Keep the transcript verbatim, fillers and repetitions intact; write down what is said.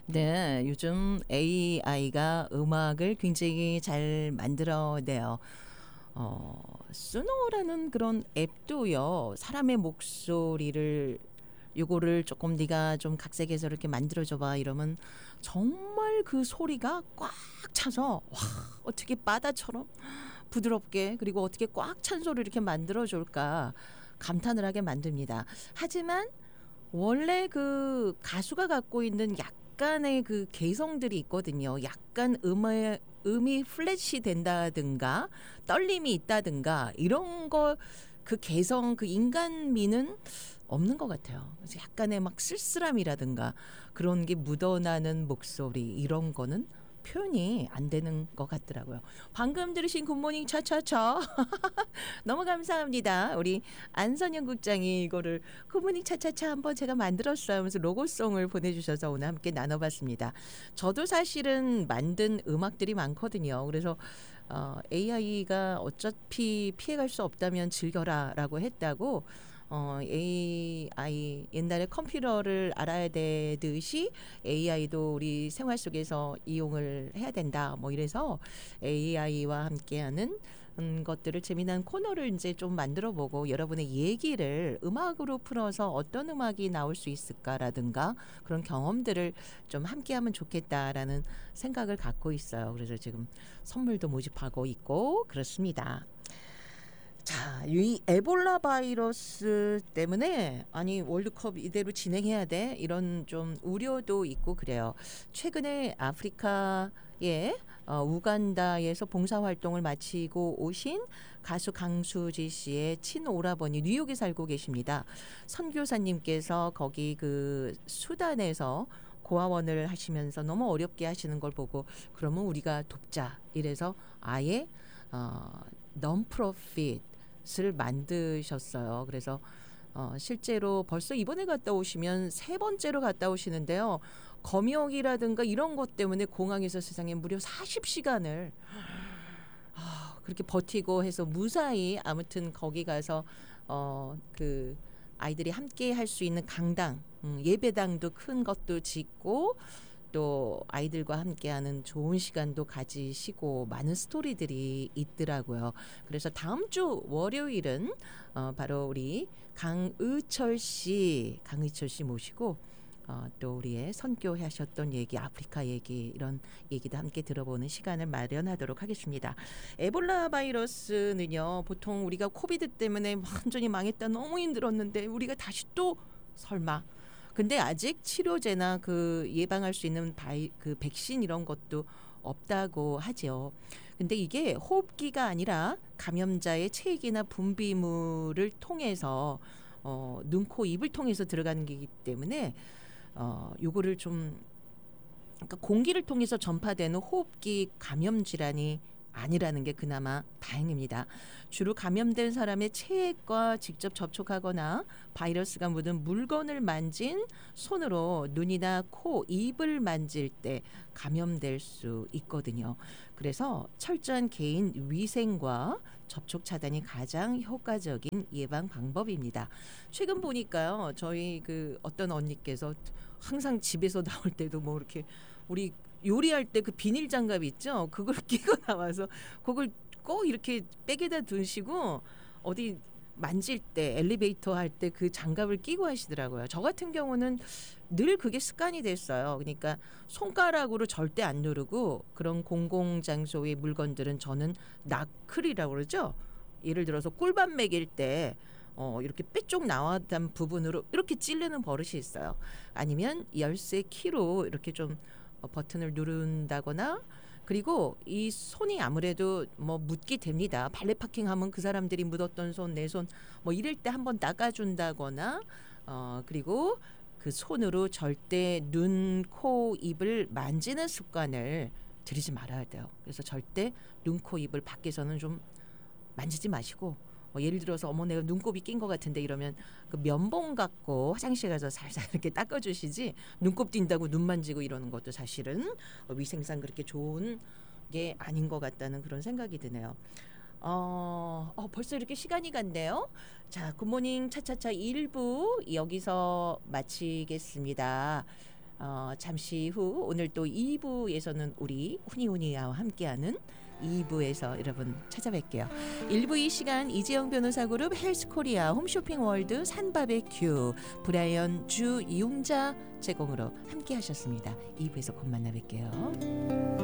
네, 요즘 에이아이가 음악을 굉장히 잘 만들어내요. 어, 수노라는 그런 앱도요, 사람의 목소리를 요거를 조금 네가 좀 각색해서 이렇게 만들어줘봐 이러면 정말 그 소리가 꽉 차서 와 어떻게 바다처럼 부드럽게 그리고 어떻게 꽉 찬 소리를 이렇게 만들어줄까 감탄을 하게 만듭니다. 하지만 원래 그 가수가 갖고 있는 약간의 그 개성들이 있거든요. 약간 음의 음이 플랫이 된다든가 떨림이 있다든가 이런 거 그 개성 그 인간미는 없는 것 같아요. 그래서 약간의 막 쓸쓸함이라든가 그런 게 묻어나는 목소리 이런 거는 표현이 안 되는 것 같더라고요. 방금 들으신 굿모닝 차차차 너무 감사합니다. 우리 안선영 국장이 이거를 굿모닝 차차차 한번 제가 만들었어요 하면서 로고송을 보내주셔서 오늘 함께 나눠봤습니다. 저도 사실은 만든 음악들이 많거든요. 그래서 어, 에이아이가 어차피 피해갈 수 없다면 즐겨라 라고 했다고 어, 에이아이 옛날에 컴퓨터를 알아야 되듯이 에이아이도 우리 생활 속에서 이용을 해야 된다. 뭐 이래서 에이아이와 함께하는 음, 것들을 재미난 코너를 이제 좀 만들어 보고 여러분의 얘기를 음악으로 풀어서 어떤 음악이 나올 수 있을까라든가 그런 경험들을 좀 함께하면 좋겠다라는 생각을 갖고 있어요. 그래서 지금 선물도 모집하고 있고 그렇습니다. 자, 이 에볼라 바이러스 때문에 아니 월드컵 이대로 진행해야 돼? 이런 좀 우려도 있고 그래요. 최근에 아프리카의 어, 우간다에서 봉사활동을 마치고 오신 가수 강수지 씨의 친오라버니 뉴욕에 살고 계십니다. 선교사님께서 거기 그 수단에서 고아원을 하시면서 너무 어렵게 하시는 걸 보고 그러면 우리가 돕자 이래서 아예 어, non-profit 을 만드셨어요. 그래서 어, 실제로 벌써 이번에 갔다 오시면 세 번째로 갔다 오시는데요. 검역이라든가 이런 것 때문에 공항에서 세상에 무려 사십 시간을 아, 그렇게 버티고 해서 무사히 아무튼 거기 가서 어, 그 아이들이 함께 할 수 있는 강당, 음, 예배당도 큰 것도 짓고 또 아이들과 함께하는 좋은 시간도 가지시고 많은 스토리들이 있더라고요. 그래서 다음 주 월요일은 어, 바로 우리 강의철 씨, 강의철 씨 모시고 어, 또 우리의 선교하셨던 얘기, 아프리카 얘기 이런 얘기도 함께 들어보는 시간을 마련하도록 하겠습니다. 에볼라 바이러스는요, 보통 우리가 코비드 때문에 완전히 망했다 너무 힘들었는데 우리가 다시 또 설마 근데 아직 치료제나 그 예방할 수 있는 바이 그 백신 이런 것도 없다고 하죠. 근데 이게 호흡기가 아니라 감염자의 체액이나 분비물을 통해서 어, 눈, 코, 입을 통해서 들어가는 거기 때문에 어, 요거를 좀 그러니까 공기를 통해서 전파되는 호흡기 감염 질환이 아니라는 게 그나마 다행입니다. 주로 감염된 사람의 체액과 직접 접촉하거나 바이러스가 묻은 물건을 만진 손으로 눈이나 코, 입을 만질 때 감염될 수 있거든요. 그래서 철저한 개인 위생과 접촉 차단이 가장 효과적인 예방 방법입니다. 최근 보니까요, 저희 그 어떤 언니께서 항상 집에서 나올 때도 뭐 이렇게 우리 요리할 때 그 비닐 장갑 있죠? 그걸 끼고 나와서 그걸 꼭 이렇게 백에다 두시고 어디 만질 때 엘리베이터 할 때 그 장갑을 끼고 하시더라고요. 저 같은 경우는 늘 그게 습관이 됐어요. 그러니까 손가락으로 절대 안 누르고 그런 공공장소의 물건들은 저는 나클이라고 그러죠. 예를 들어서 꿀밤 먹일 때 어, 이렇게 빼쪽 나왔던 부분으로 이렇게 찌르는 버릇이 있어요. 아니면 열쇠 키로 이렇게 좀 어, 버튼을 누른다거나 그리고 이 손이 아무래도 뭐 묻게 됩니다. 발레 파킹 하면 그 사람들이 묻었던 손, 내 손 뭐 이럴 때 한번 닦아준다거나 어, 그리고 그 손으로 절대 눈, 코, 입을 만지는 습관을 들이지 말아야 돼요. 그래서 절대 눈, 코, 입을 밖에서는 좀 만지지 마시고 뭐 예를 들어서 어머 내가 눈곱이 낀 것 같은데 이러면 그 면봉 갖고 화장실 가서 살살 이렇게 닦아주시지 눈곱 띈다고 눈 만지고 이러는 것도 사실은 위생상 그렇게 좋은 게 아닌 것 같다는 그런 생각이 드네요. 어, 어 벌써 이렇게 시간이 갔네요. 자, 굿모닝 차차차 일 부 여기서 마치겠습니다. 어, 잠시 후 오늘 또 이 부에서는 우리 훈이훈이와 함께하는 이 부에서 여러분 찾아뵐게요. 일 부 이 시간 이재영 변호사 그룹 헬스코리아 홈쇼핑 월드 산바베큐 브라이언 주 이용자 제공으로 함께 하셨습니다. 이 부에서 곧 만나 뵐게요.